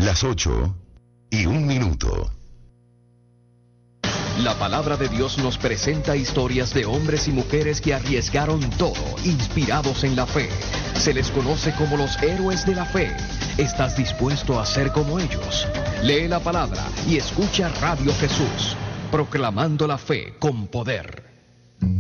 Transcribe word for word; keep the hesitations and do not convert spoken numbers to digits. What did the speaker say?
Las ocho y un minuto. La palabra de Dios nos presenta historias de hombres y mujeres que arriesgaron todo, inspirados en la fe. Se les conoce como los héroes de la fe. ¿Estás dispuesto a ser como ellos? Lee la palabra y escucha Radio Jesús, proclamando la fe con poder.